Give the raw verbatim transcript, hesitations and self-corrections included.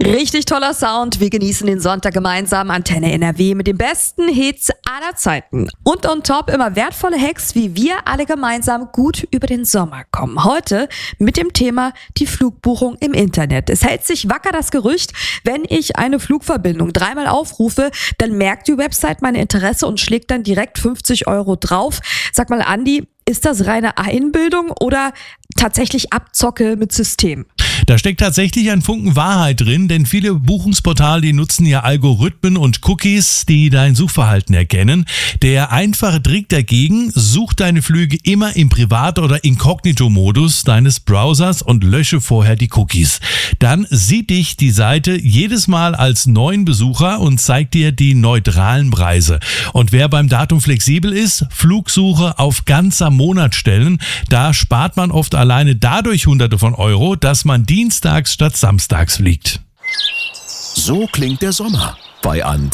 Richtig toller Sound. Wir genießen den Sonntag gemeinsam. Antenne N R W mit den besten Hits aller Zeiten. Und on top immer wertvolle Hacks, wie wir alle gemeinsam gut über den Sommer kommen. Heute mit dem Thema die Flugbuchung im Internet. Es hält sich wacker das Gerücht, wenn ich eine Flugverbindung dreimal aufrufe, dann merkt die Website mein Interesse und schlägt dann direkt fünfzig Euro drauf. Sag mal, Andi, ist das reine Einbildung oder tatsächlich Abzocke mit System? Da steckt tatsächlich ein Funken Wahrheit drin, denn viele Buchungsportale, die nutzen ja Algorithmen und Cookies, die dein Suchverhalten erkennen. Der einfache Trick dagegen: such deine Flüge immer im Privat- oder Inkognito-Modus deines Browsers und lösche vorher die Cookies. Dann sieht dich die Seite jedes Mal als neuen Besucher und zeigt dir die neutralen Preise. Und wer beim Datum flexibel ist, Flugsuche auf ganzer Monat stellen. Da spart man oft alleine dadurch Hunderte von Euro, dass man dienstags statt samstags fliegt. So klingt der Sommer bei Antenne.